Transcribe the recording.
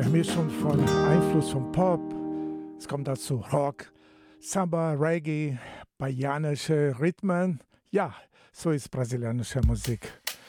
Eine Mischung von Einfluss von Pop, es kommt dazu Rock, Samba, Reggae, baianische Rhythmen. Ja, so ist brasilianische Musik.